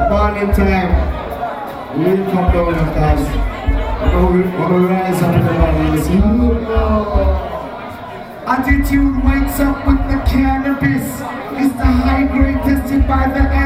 Morning time. We'll come down of course. We'll rise up in the morning. Attitude wakes up with the cannabis. It's the high grade tested by the